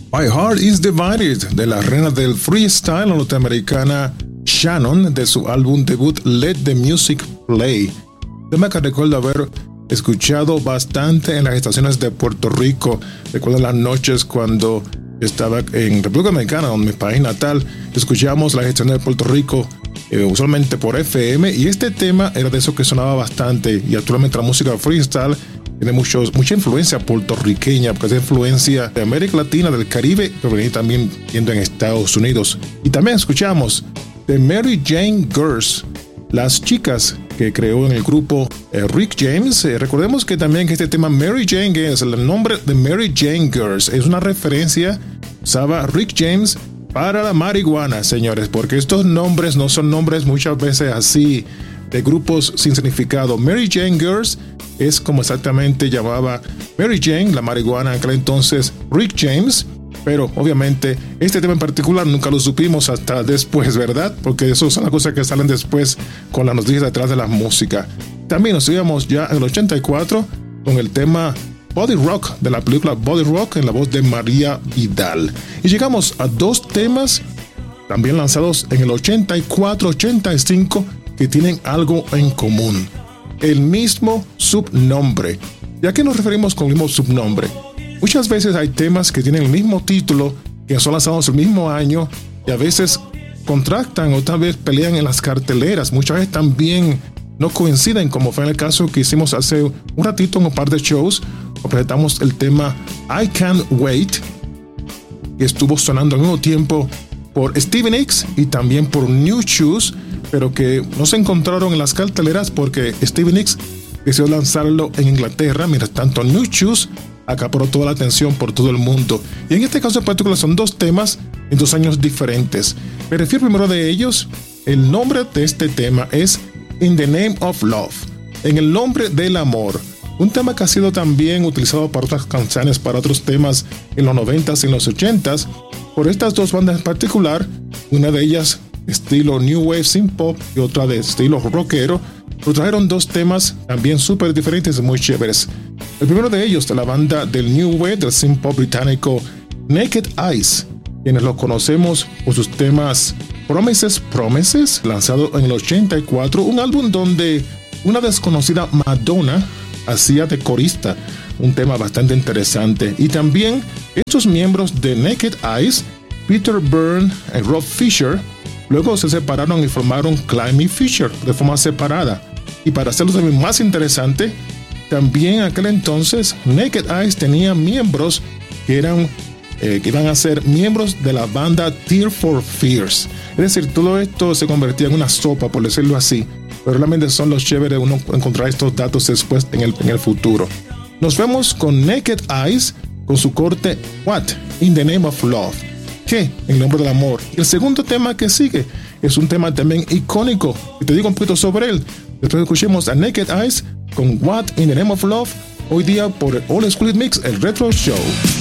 My Heart is Divided, de la reina del freestyle norteamericana Shannon, de su álbum debut Let the Music Play. Tema que recuerdo haber escuchado bastante en las estaciones de Puerto Rico. Recuerdo las noches cuando estaba en República Dominicana, en mi país natal, escuchábamos las estaciones de Puerto Rico, usualmente por FM, y este tema era de eso que sonaba bastante. Y actualmente la música freestyle tiene mucha influencia puertorriqueña, porque es influencia de América Latina, del Caribe, pero venir también viendo en Estados Unidos. Y también escuchamos de Mary Jane Girls, las chicas que creó en el grupo Rick James. Recordemos que también que este tema Mary Jane Girls, el nombre de Mary Jane Girls, es una referencia, usaba Rick James para la marihuana, señores, porque estos nombres no son nombres muchas veces así de grupos sin significado. Mary Jane Girls es como exactamente llamaba Mary Jane, la marihuana en aquel entonces, Rick James. Pero obviamente este tema en particular nunca lo supimos hasta después, ¿verdad? Porque eso son las cosas que salen después con las noticias detrás de la música. También nos íbamos ya en el 84 con el tema Body Rock de la película Body Rock en la voz de María Vidal. Y llegamos a dos temas también lanzados en el 84-85 que tienen algo en común. El mismo subnombre. ¿Y a qué nos referimos con el mismo subnombre? Muchas veces hay temas que tienen el mismo título, que son lanzados el mismo año, y a veces contrastan o tal vez pelean en las carteleras. Muchas veces también no coinciden, como fue en el caso que hicimos hace un ratito en un par de shows. Presentamos el tema I Can't Wait, que estuvo sonando al mismo tiempo por Stevie Nicks y también por New Shoes, pero que no se encontraron en las carteleras porque Stevie Nicks decidió lanzarlo en Inglaterra, mientras tanto New Shoes acaparó toda la atención por todo el mundo. Y en este caso en particular son dos temas en 2 años diferentes. Me refiero primero de ellos. El nombre de este tema es In the Name of Love, en el nombre del amor. Un tema que ha sido también utilizado para otras canciones, para otros temas en los 90s y en los 80s, por estas dos bandas en particular, una de ellas estilo New Wave Synth Pop y otra de estilo rockero. Pero trajeron dos temas también súper diferentes y muy chéveres. El primero de ellos de la banda del New Wave, del synth pop británico Naked Eyes, quienes lo conocemos por sus temas Promises, lanzado en el 84, un álbum donde una desconocida Madonna hacía de corista, un tema bastante interesante. Y también estos miembros de Naked Eyes, Peter Byrne y Rob Fisher, luego se separaron y formaron Climby Fisher de forma separada. Y para hacerlo también más interesante, también en aquel entonces Naked Eyes tenía miembros que iban a ser miembros de la banda Tears for Fears. Es decir, todo esto se convertía en una sopa, por decirlo así. Pero realmente son los chéveres uno encontrar estos datos después en el futuro. Nos vemos con Naked Eyes con su corte What in the Name of Love, ¿qué? En nombre del amor. Y el segundo tema que sigue es un tema también icónico, y te digo un poquito sobre él. Después escuchemos a Naked Eyes con What in the Name of Love, hoy día por All School Mix, el Retro Show.